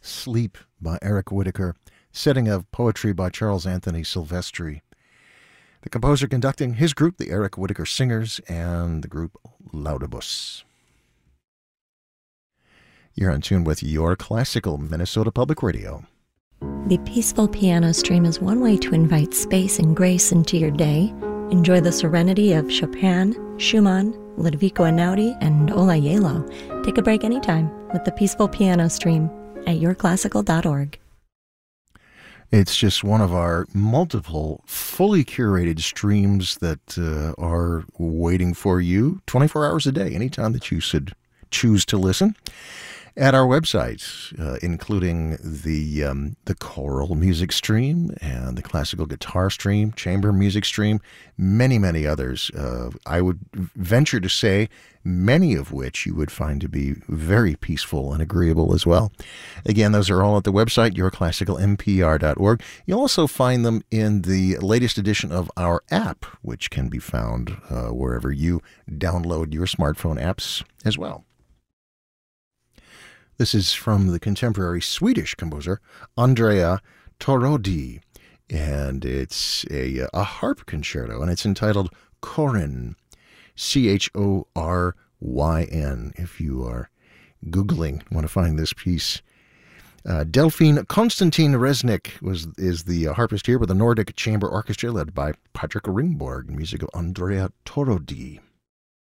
Sleep by Eric Whitacre, setting of poetry by Charles Anthony Silvestri. The composer conducting his group, the Eric Whitacre Singers, and the group Laudibus. You're in tune with your classical Minnesota Public Radio. The Peaceful Piano Stream is one way to invite space and grace into your day. Enjoy the serenity of Chopin, Schumann, Ludovico Einaudi, and Olayelo. Take a break anytime with the Peaceful Piano Stream at yourclassical.org. It's just one of our multiple, fully curated streams that are waiting for you 24 hours a day, anytime that you should choose to listen. At our website, including the choral music stream and the classical guitar stream, chamber music stream, many, many others. I would venture to say many of which you would find to be very peaceful and agreeable as well. Again, those are all at the website, yourclassicalmpr.org. You'll also find them in the latest edition of our app, which can be found wherever you download your smartphone apps as well. This is from the contemporary Swedish composer Andrea Torodi, and it's a harp concerto, and it's entitled Choryn, Choryn, if you are Googling, want to find this piece. Delphine Konstantin Resnick is the harpist here with the Nordic Chamber Orchestra led by Patrick Ringborg, music of Andrea Torodi.